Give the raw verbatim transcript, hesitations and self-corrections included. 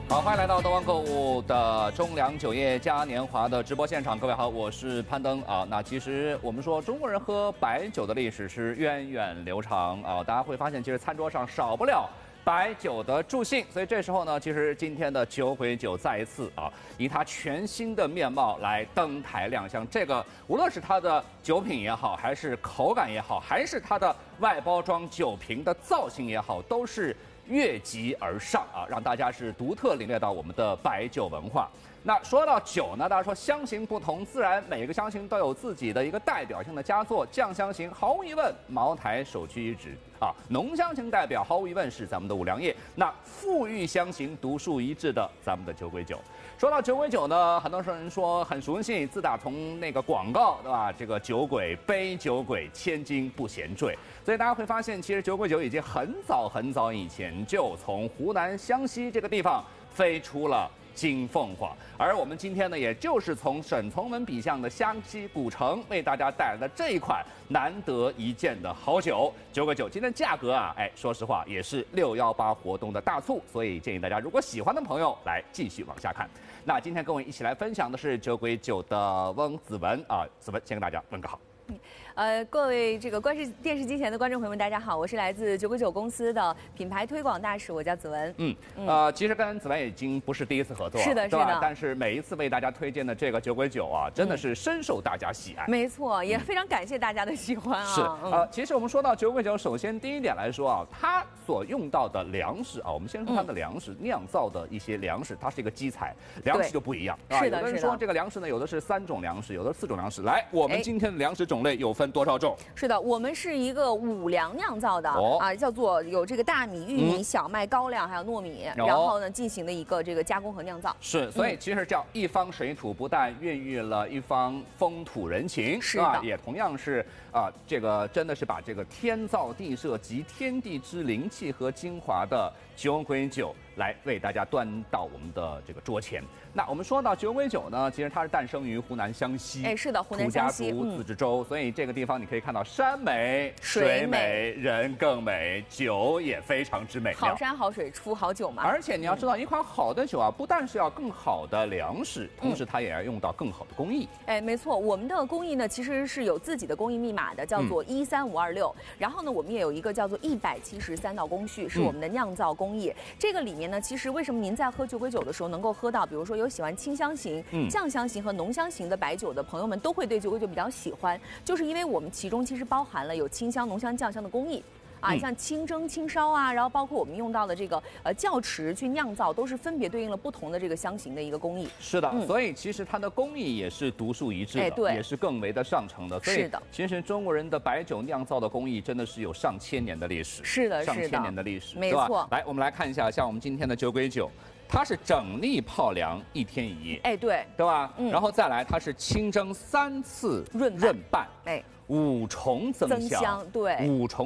好，欢迎来到东方购物的中粮酒业嘉年华的直播现场。各位好，我是攀登啊。那其实我们说中国人喝白酒的历史是源远流长啊，大家会发现其实餐桌上少不了白酒的助兴，所以这时候呢，其实今天的酒鬼酒再一次啊，以它全新的面貌来登台亮相。这个无论是它的酒品也好，还是口感也好，还是它的外包装酒瓶的造型也好，都是越级而上啊，让大家是独特领略到我们的白酒文化。那说到酒呢，大家说香型不同，自然每个香型都有自己的一个代表性的佳作。酱香型毫无疑问，茅台首屈一指啊。浓香型代表毫无疑问是咱们的五粮液。那馥郁香型独树一帜的咱们的酒鬼酒。说到酒鬼酒呢，很多人说很熟悉，自打从那个广告对吧？这个酒鬼杯酒鬼，千金不嫌坠。所以大家会发现，其实酒鬼酒已经很早很早以前就从湖南湘西这个地方飞出了金凤凰，而我们今天呢，也就是从沈从文笔下的湘西古城为大家带来的这一款难得一见的好酒酒鬼酒。今天价格啊，哎，说实话也是六幺八活动的大促，所以建议大家如果喜欢的朋友来继续往下看。那今天跟我一起来分享的是酒鬼酒的翁子文啊，子文先跟大家问个好。 呃，各位这个观视电视机前的观众朋友们，大家好，我是来自酒鬼酒公司的品牌推广大使，我叫子文。 嗯，呃，其实跟子文已经不是第一次合作了， 是的， 对吧？ 是的。 但是每一次为大家推荐的这个酒鬼酒啊，真的是深受大家喜爱。 没错，也非常感谢大家的喜欢啊。 是，呃，其实我们说到酒鬼酒，首先第一点来说啊，它所用到的粮食啊，我们先说它的粮食，酿造的一些粮食，它是一个基材，粮食就不一样啊。 是的， 有的人说这个粮食呢，有的是三种粮食，有的是四种粮食。来，我们今天的粮食种类有分多少种？ 是的，我们是一个五粮酿造的、哦、啊，叫做有这个大米、玉米、嗯、小麦、高粱还有糯米，哦、然后呢进行的一个这个加工和酿造。 是，所以其实叫一方水土，不但孕育了一方风土人情， 是吧？ 也同样是啊，这个真的是把这个天造地设集天地之灵气和精华的酒鬼酒来为大家端到我们的这个桌前。那我们说到酒鬼酒呢，其实它是诞生于湖南湘西， 哎，是的，湖南湘西土家族自治州、嗯，所以这个地方你可以看到山美、水美、人更美，酒也非常之美妙。 好山好水出好酒嘛。 而且你要知道，一款好的酒啊，不但是要更好的粮食，同时它也要用到更好的工艺。 哎，没错，我们的工艺呢其实是有自己的工艺密码的，叫做一三五二六。然后呢，我们也有一个叫做一百七十三道工序，是我们的酿造工艺。嗯、这个里面呢，其实为什么您在喝酒鬼酒的时候能够喝到，比如说有喜欢清香型、嗯、酱香型和浓香型的白酒的朋友们，都会对酒鬼酒比较喜欢，就是因为我们其中其实包含了有清香、浓香、酱香的工艺。啊，像清蒸、清烧啊，然后包括我们用到的这个呃窖池去酿造，都是分别对应了不同的这个香型的一个工艺。 是的，嗯、所以其实它的工艺也是独树一帜的， 哎、对， 也是更为的上乘的。 是的， 其实中国人的白酒酿造的工艺真的是有上千年的历史。 是的， 上千年的历史， 没错。 来，我们来看一下，像我们今天的酒鬼酒。它是整粒泡凉一天一夜， 哎，对， 对吧？嗯，然后再来，它是清蒸三次润润拌， 哎， 五重增香， 增香，对， 五重。